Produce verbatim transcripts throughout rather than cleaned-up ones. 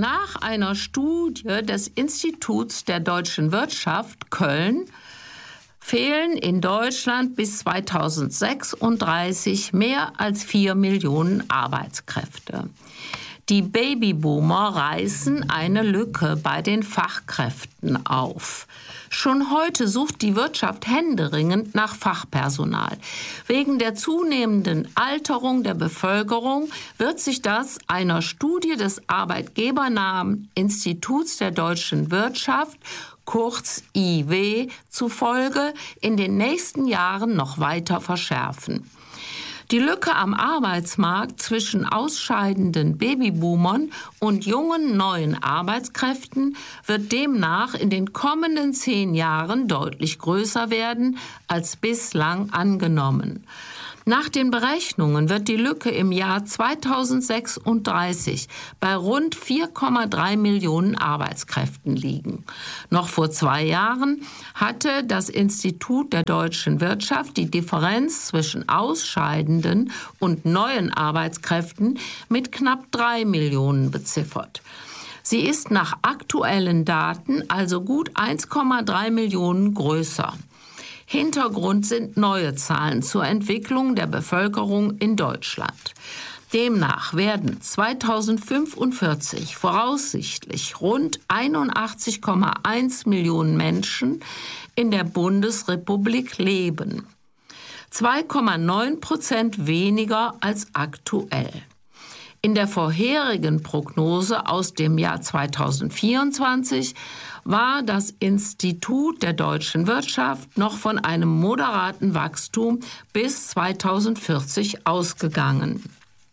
Nach einer Studie des Instituts der deutschen Wirtschaft Köln fehlen in Deutschland bis zweitausendsechsunddreißig mehr als vier Millionen Arbeitskräfte. Die Babyboomer reißen eine Lücke bei den Fachkräften auf. Schon heute sucht die Wirtschaft händeringend nach Fachpersonal. Wegen der zunehmenden Alterung der Bevölkerung wird sich das einer Studie des arbeitgebernahen Instituts der deutschen Wirtschaft, kurz I W, zufolge in den nächsten Jahren noch weiter verschärfen. Die Lücke am Arbeitsmarkt zwischen ausscheidenden Babyboomern und jungen neuen Arbeitskräften wird demnach in den kommenden zehn Jahren deutlich größer werden als bislang angenommen. Nach den Berechnungen wird die Lücke im Jahr zweitausendsechsunddreißig bei rund vier Komma drei Millionen Arbeitskräften liegen. Noch vor zwei Jahren hatte das Institut der deutschen Wirtschaft die Differenz zwischen ausscheidenden und neuen Arbeitskräften mit knapp drei Millionen beziffert. Sie ist nach aktuellen Daten also gut eins Komma drei Millionen größer. Hintergrund sind neue Zahlen zur Entwicklung der Bevölkerung in Deutschland. Demnach werden zweitausendfünfundvierzig voraussichtlich rund einundachtzig Komma eins Millionen Menschen in der Bundesrepublik leben. zwei Komma neun Prozent weniger als aktuell. In der vorherigen Prognose aus dem Jahr zweitausendvierundzwanzig war das Institut der deutschen Wirtschaft noch von einem moderaten Wachstum bis zweitausendvierzig ausgegangen.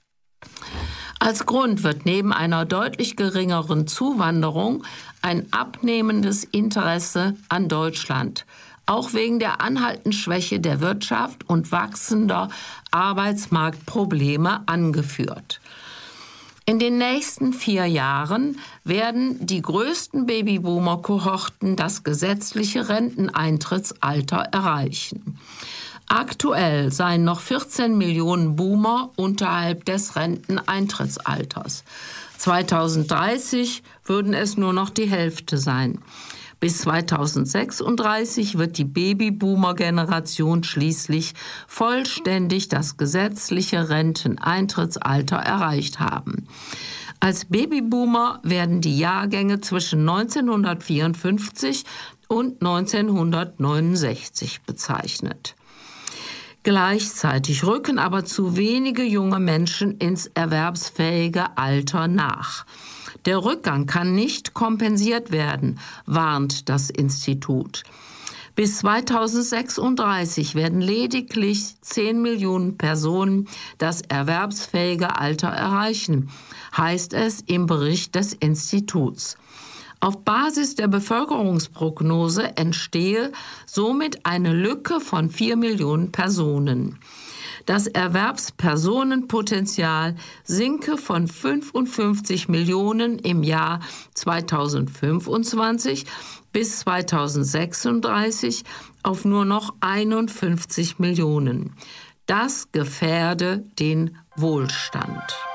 Als Grund wird neben einer deutlich geringeren Zuwanderung ein abnehmendes Interesse an Deutschland, auch wegen der anhaltenden Schwäche der Wirtschaft und wachsender Arbeitsmarktprobleme, angeführt. In den nächsten vier Jahren werden die größten Babyboomer-Kohorten das gesetzliche Renteneintrittsalter erreichen. Aktuell seien noch vierzehn Millionen Boomer unterhalb des Renteneintrittsalters. zweitausenddreißig würden es nur noch die Hälfte sein. Bis zweitausendsechsunddreißig wird die Babyboomer-Generation schließlich vollständig das gesetzliche Renteneintrittsalter erreicht haben. Als Babyboomer werden die Jahrgänge zwischen neunzehnhundertvierundfünfzig und neunzehnhundertneunundsechzig bezeichnet. Gleichzeitig rücken aber zu wenige junge Menschen ins erwerbsfähige Alter nach. Der Rückgang kann nicht kompensiert werden, warnt das Institut. Bis zweitausendsechsunddreißig werden lediglich zehn Millionen Personen das erwerbsfähige Alter erreichen, heißt es im Bericht des Instituts. Auf Basis der Bevölkerungsprognose entstehe somit eine Lücke von vier Millionen Personen. Das Erwerbspersonenpotenzial sinke von fünfundfünfzig Millionen im Jahr zweitausendfünfundzwanzig bis zweitausendsechsunddreißig auf nur noch einundfünfzig Millionen. Das gefährde den Wohlstand.